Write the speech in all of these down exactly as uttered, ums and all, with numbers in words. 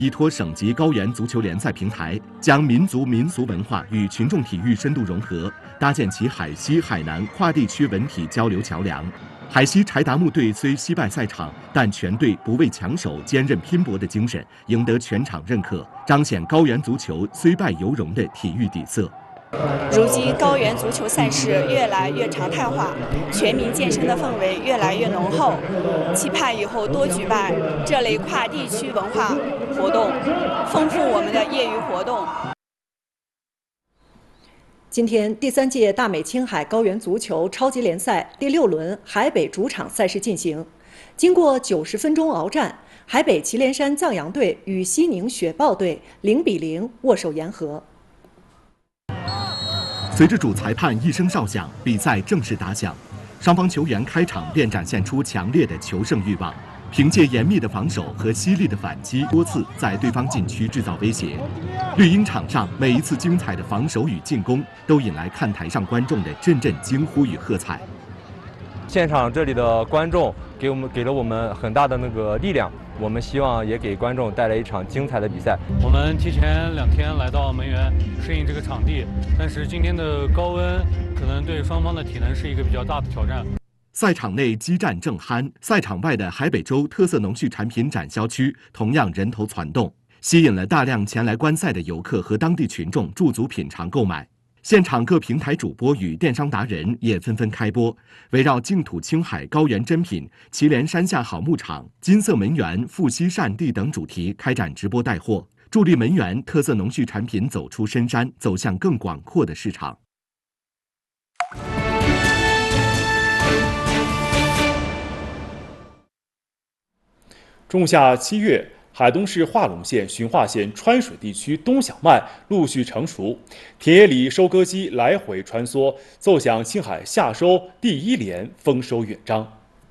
依托省级高原足球联赛平台，将民族民俗文化与群众体育深度融合，搭建起海西、海南跨地区文体交流桥梁。海西柴达木队虽惜败赛场，但全队不畏强守、坚韧拼搏的精神赢得全场认可，彰显高原足球虽败犹荣的体育底色。 如今，高原足球赛事越来越常态化，全民健身的氛围越来越浓厚。期盼以后多举办这类跨地区文化活动，丰富我们的业余活动。 今天，第三届大美青海高原足球超级联赛第六轮海北主场赛事进行。经过九十分钟鏖战，海北祁连山藏羊队与西宁雪豹队零比零握手言和。 随着主裁判一声哨响，比赛正式打响。双方球员开场便展现出强烈的求胜欲望，凭借严密的防守和犀利的反击，多次在对方禁区制造威胁。绿茵场上每一次精彩的防守与进攻，都引来看台上观众的阵阵惊呼与喝彩。 现场这里的观众给我们给了我们很大的那个力量，我们希望也给观众带来一场精彩的比赛。 我们提前两天来到门源适应这个场地，但是今天的高温可能对双方的体能是一个比较大的挑战。 赛场内激战正酣，赛场外的海北州特色农畜产品展销区同样人头攒动，吸引了大量前来观赛的游客和当地群众驻足品尝购买。现场各平台主播与电商达人也纷纷开播，围绕净土青海高原珍品、祁连山下好牧场、金色门源、富硒善地等主题开展直播带货，助力门源特色农畜产品走出深山，走向更广阔的市场。 仲夏七月，海东市化隆县循化县川水地区冬小麦陆续成熟，田野里收割机来回穿梭，奏响青海夏收第一联丰收乐章。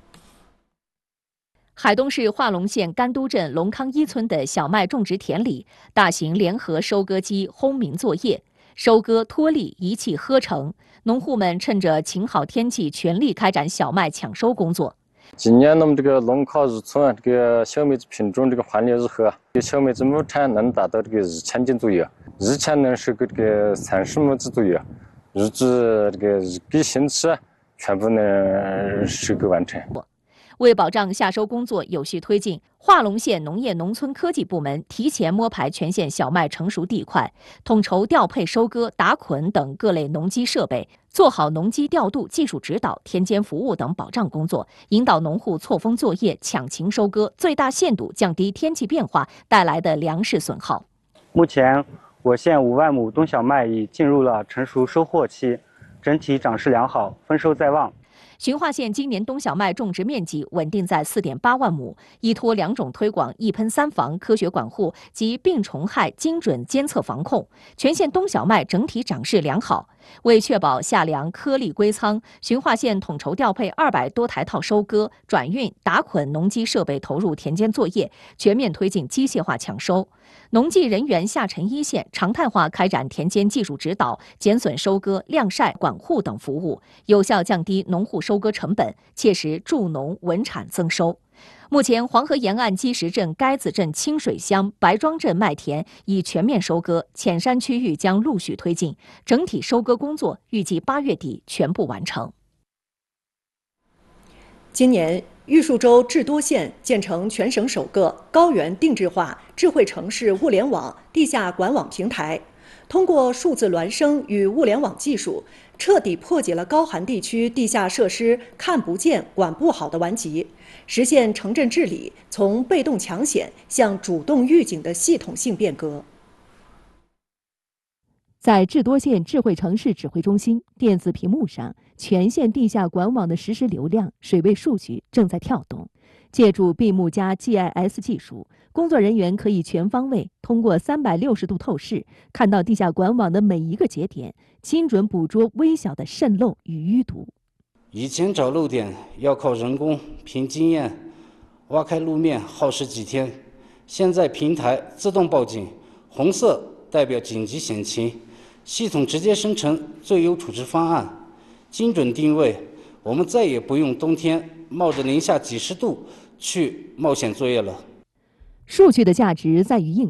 海东市化隆县甘都镇龙康一村的小麦种植田里，大型联合收割机轰鸣作业，收割脱粒一气呵成。农户们趁着晴好天气，全力开展小麦抢收工作。 今年我们这个龙康日村这个小麦子品种这个换劣日和，小麦子亩产能达到这个一千斤左右，日产能是个这个三十亩子左右，日子这个一个星期全部能收割完成。 为保障夏收工作有序推进，化隆县农业农村科技部门提前摸排全县小麦成熟地块，统筹调配收割、打捆等各类农机设备，做好农机调度、技术指导、田间服务等保障工作，引导农户错峰作业、抢情收割，最大限度降低天气变化带来的粮食损耗。 目前，我县五万亩冬小麦已进入了成熟收获期，整体长势良好，丰收在望。 循化县今年冬小麦种植面积稳定在 四点八万亩，依托两种推广、一喷三防科学管护及病虫害精准监测防控，全县冬小麦整体长势良好。为确保夏粮颗粒归仓，循化县统筹调配二百多台套收割、转运、打捆农机设备投入田间作业，全面推进机械化抢收。农技人员下沉一线，常态化开展田间技术指导、减损收割、晾晒、管护等服务，有效降低农户收割成本，切实助农稳产增收。目前，黄河沿岸积石镇、该子镇、清水乡、白庄镇麦田已全面收割，浅山区域将陆续推进，整体收割工作预计八月底全部完成。 今年，玉树州智多县建成全省首个高原定制化智慧城市物联网地下管网平台，通过数字孪生与物联网技术，彻底破解了高寒地区地下设施看不见、管不好的顽疾，实现城镇治理从被动抢险向主动预警的系统性变革。 在智多县智慧城市指挥中心电子屏幕上，全县地下管网的实时流量、水位数据正在跳动。借助闭目加 G I S 技术，工作人员可以全方位通过三百六十度透视，看到地下管网的每一个节点，精准捕捉微小的渗漏与淤堵。 以前找漏点要靠人工，凭经验挖开路面耗时几天，现在平台自动报警，红色代表紧急险情，系统直接生成最优处置方案，精准定位，我们再也不用冬天冒着零下几十度去冒险作业了。 数据的价值在于应